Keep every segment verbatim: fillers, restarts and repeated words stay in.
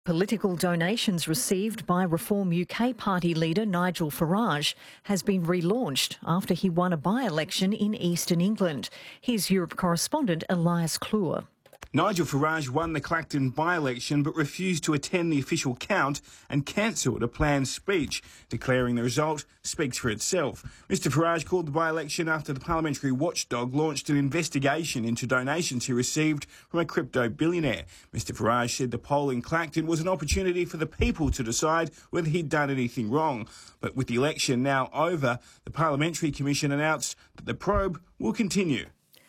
Political donations received by Reform U K party leader Nigel Farage has been relaunched after he won a by-election in Eastern England. Here's Europe correspondent Elias Kluwer. Nigel Farage won the Clacton by-election but refused to attend the official count and cancelled a planned speech, declaring the result speaks for itself. Mister Farage called the by-election after the parliamentary watchdog launched an investigation into donations he received from a crypto billionaire. Mister Farage said the poll in Clacton was an opportunity for the people to decide whether he'd done anything wrong. But with the election now over, the Parliamentary Commission announced that the probe will continue.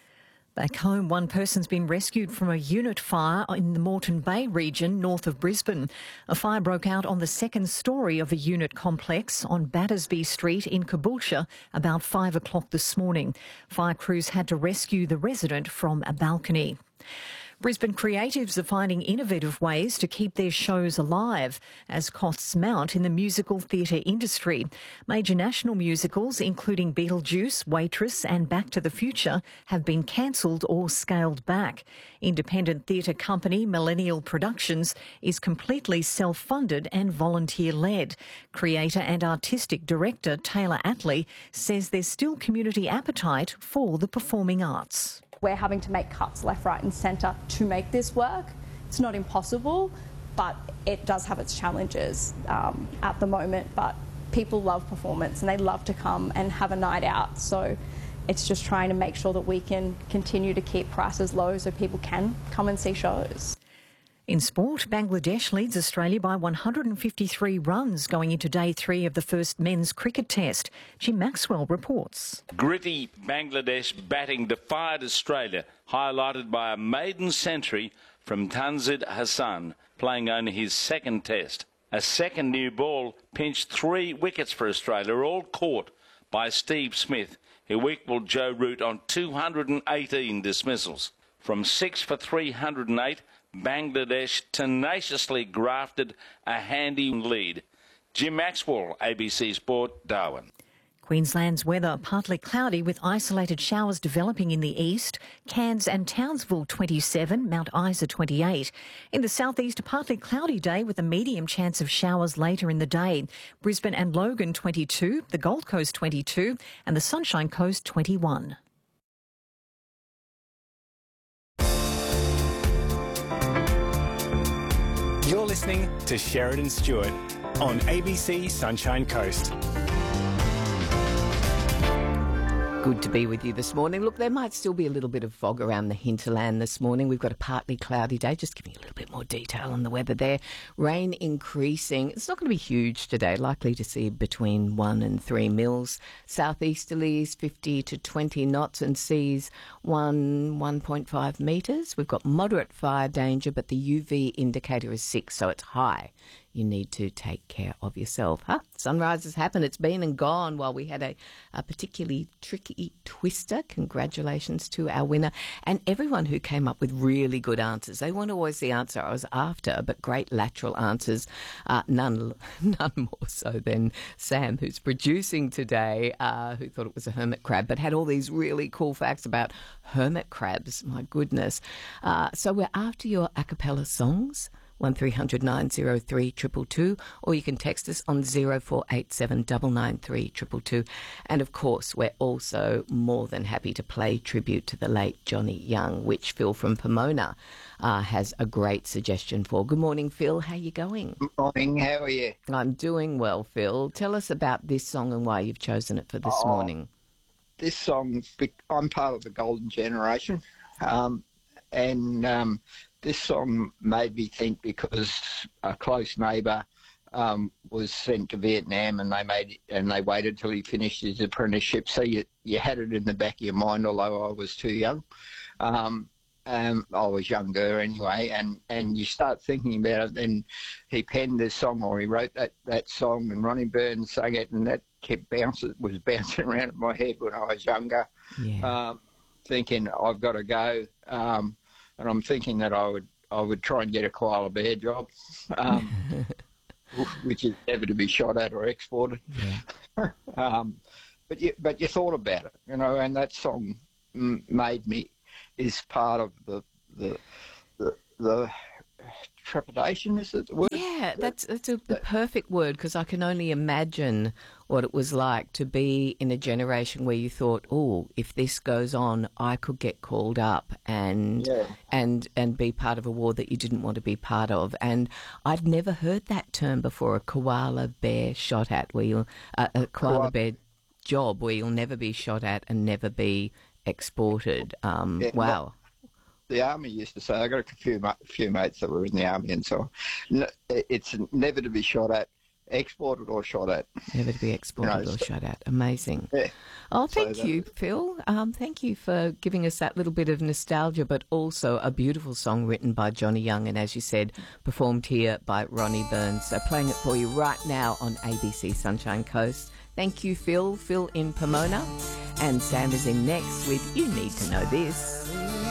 Back home, one person's been rescued from a unit fire in the Moreton Bay region north of Brisbane. A fire broke out on the second storey of a unit complex on Battersby Street in Caboolture about five o'clock this morning. Fire crews had to rescue the resident from a balcony. Brisbane creatives are finding innovative ways to keep their shows alive as costs mount in the musical theatre industry. Major national musicals, including Beetlejuice, Waitress and Back to the Future, have been cancelled or scaled back. Independent theatre company Millennial Productions is completely self-funded and volunteer-led. Creator and artistic director Taylor Attlee says there's still community appetite for the performing arts. We're having to make cuts left, right and centre to make this work. It's not impossible, but it does have its challenges um, at the moment. But people love performance and they love to come and have a night out. So it's just trying to make sure that we can continue to keep prices low so people can come and see shows. In sport, Bangladesh leads Australia by one hundred fifty-three runs going into day three of the first men's cricket test. Jim Maxwell reports. Gritty Bangladesh batting defied Australia, highlighted by a maiden century from Tanzid Hassan, playing only his second test. A second new ball pinched three wickets for Australia, all caught by Steve Smith, who equalled Joe Root on two hundred eighteen dismissals. From six for three hundred eight, Bangladesh tenaciously grafted a handy lead. Jim Maxwell, A B C Sport, Darwin. Queensland's weather partly cloudy with isolated showers developing in the east. Cairns and Townsville twenty-seven, Mount Isa twenty-eight. In the southeast, a partly cloudy day with a medium chance of showers later in the day. Brisbane and Logan twenty-two, the Gold Coast twenty-two and the Sunshine Coast twenty-one. You're listening to Sheridan Stewart on A B C Sunshine Coast. Good to be with you this morning. Look, there might still be a little bit of fog around the hinterland this morning. We've got a partly cloudy day. Just giving you a little bit more detail on the weather there. Rain increasing. It's not going to be huge today. Likely to see between one and three mils. Southeasterlies fifty to twenty knots and seas one, one point five metres. We've got moderate fire danger, but the U V indicator is six, so it's high. You need to take care of yourself. Huh? Sunrises happen. It's been and gone while we had a, a particularly tricky twister. Congratulations to our winner and everyone who came up with really good answers. They weren't always the answer I was after, but great lateral answers. Uh, none, none more so than Sam, who's producing today, uh, who thought it was a hermit crab, but had all these really cool facts about hermit crabs. My goodness. Uh, so we're after your a cappella songs. one three hundred nine oh three two two two, or you can text us on zero four eight seven nine nine three two two two. And of course, we're also more than happy to play tribute to the late Johnny Young, which Phil from Pomona uh, has a great suggestion for. Good morning, Phil. How are you going? Good morning. How are you? I'm doing well, Phil. Tell us about this song and why you've chosen it for this oh, morning. This song, I'm part of the Golden Generation, um, and... Um, This song made me think because a close neighbour um, was sent to Vietnam, and they made and they waited till he finished his apprenticeship. So you you had it in the back of your mind, although I was too young. Um, um, I was younger anyway, and, and you start thinking about it. Then he penned this song, or he wrote that, that song, and Ronnie Burns sang it, and that kept bouncing was bouncing around in my head when I was younger. Yeah. Um, thinking I've got to go. Um, And I'm thinking that I would I would try and get a koala bear job, um, which is never to be shot at or exported. Yeah. um, but you but you thought about it, you know, and that song m- made me is part of the the the, the trepidation, is it the word? Yeah, that's that's a, the perfect word, because I can only imagine what it was like to be in a generation where you thought, oh, if this goes on, I could get called up and Yeah. and and be part of a war that you didn't want to be part of. And I'd never heard that term before, a koala bear shot at, where you uh, a koala Koala- bear job where you'll never be shot at and never be exported. Um, Yeah, wow. The army used to say, I got a few, ma- few mates that were in the army, and so n- it's never to be shot at, exported or shot at. Never to be exported No, or so- shot at. Amazing. Yeah. Oh, So thank that- you, Phil. Um, thank you for giving us that little bit of nostalgia, but also a beautiful song written by Johnny Young and, as you said, performed here by Ronnie Burns. So playing it for you right now on A B C Sunshine Coast. Thank you, Phil. Phil in Pomona. And Sam is in next with You Need to Know This.